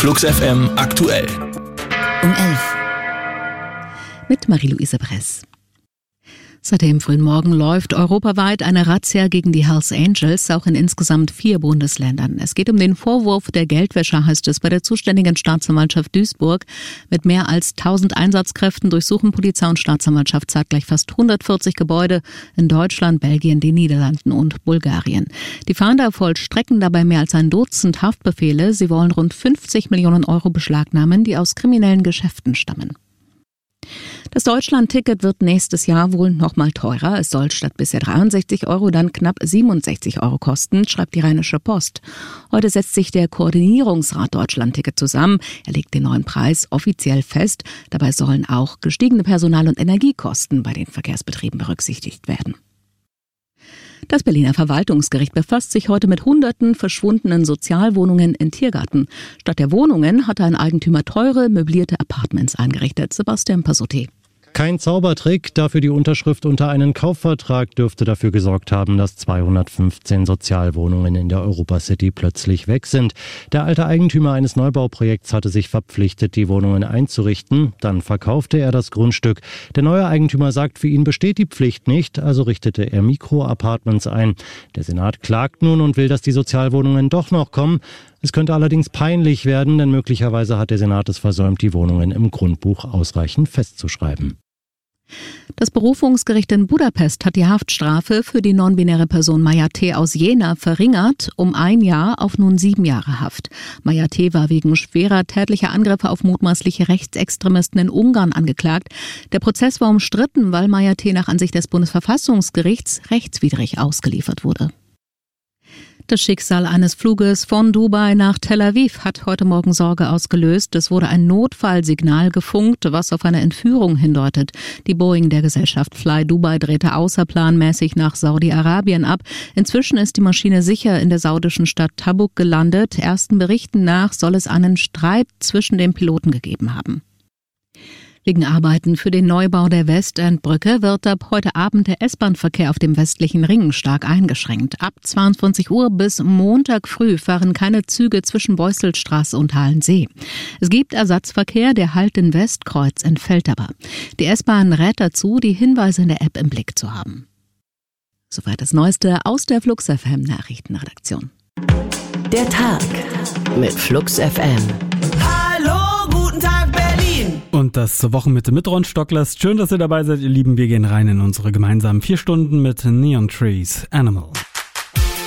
Flux FM aktuell. Um 11. Mit Marie-Louise Bress. Seit dem frühen Morgen läuft europaweit eine Razzia gegen die Hells Angels, auch in insgesamt 4 Bundesländern. Es geht um den Vorwurf der Geldwäsche, heißt es bei der zuständigen Staatsanwaltschaft Duisburg. Mit mehr als 1000 Einsatzkräften durchsuchen Polizei und Staatsanwaltschaft zeitgleich fast 140 Gebäude in Deutschland, Belgien, den Niederlanden und Bulgarien. Die Fahnder vollstrecken dabei mehr als ein Dutzend Haftbefehle. Sie wollen rund 50 Millionen Euro beschlagnahmen, die aus kriminellen Geschäften stammen. Das Deutschland-Ticket wird nächstes Jahr wohl noch mal teurer. Es soll statt bisher 63 Euro dann knapp 67 Euro kosten, schreibt die Rheinische Post. Heute setzt sich der Koordinierungsrat Deutschland-Ticket zusammen. Er legt den neuen Preis offiziell fest. Dabei sollen auch gestiegene Personal- und Energiekosten bei den Verkehrsbetrieben berücksichtigt werden. Das Berliner Verwaltungsgericht befasst sich heute mit hunderten verschwundenen Sozialwohnungen in Tiergarten. Statt der Wohnungen hatte ein Eigentümer teure, möblierte Apartments eingerichtet. Sebastian Passoté. Kein Zaubertrick, dafür die Unterschrift unter einen Kaufvertrag dürfte dafür gesorgt haben, dass 215 Sozialwohnungen in der Europacity plötzlich weg sind. Der alte Eigentümer eines Neubauprojekts hatte sich verpflichtet, die Wohnungen einzurichten. Dann verkaufte er das Grundstück. Der neue Eigentümer sagt, für ihn besteht die Pflicht nicht, also richtete er Mikroapartments ein. Der Senat klagt nun und will, dass die Sozialwohnungen doch noch kommen. Es könnte allerdings peinlich werden, denn möglicherweise hat der Senat es versäumt, die Wohnungen im Grundbuch ausreichend festzuschreiben. Das Berufungsgericht in Budapest hat die Haftstrafe für die non-binäre Person Maya T. aus Jena verringert um 1 Jahr auf nun 7 Jahre Haft. Maya T. war wegen schwerer tätlicher Angriffe auf mutmaßliche Rechtsextremisten in Ungarn angeklagt. Der Prozess war umstritten, weil Maya T. nach Ansicht des Bundesverfassungsgerichts rechtswidrig ausgeliefert wurde. Das Schicksal eines Fluges von Dubai nach Tel Aviv hat heute Morgen Sorge ausgelöst. Es wurde ein Notfallsignal gefunkt, was auf eine Entführung hindeutet. Die Boeing der Gesellschaft Fly Dubai drehte außerplanmäßig nach Saudi-Arabien ab. Inzwischen ist die Maschine sicher in der saudischen Stadt Tabuk gelandet. Ersten Berichten nach soll es einen Streit zwischen den Piloten gegeben haben. Wegen Arbeiten für den Neubau der Westendbrücke wird ab heute Abend der S-Bahn-Verkehr auf dem westlichen Ring stark eingeschränkt. Ab 22 Uhr bis Montag früh fahren keine Züge zwischen Beuselstraße und Halensee. Es gibt Ersatzverkehr, der Halt in Westkreuz entfällt aber. Die S-Bahn rät dazu, die Hinweise in der App im Blick zu haben. Soweit das Neueste aus der Flux FM Nachrichtenredaktion. Der Tag mit Flux FM. Und das zur Wochenmitte mit Ron Stocklers. Schön, dass ihr dabei seid, ihr Lieben. Wir gehen rein in unsere gemeinsamen 4 Stunden mit Neon Trees Animal.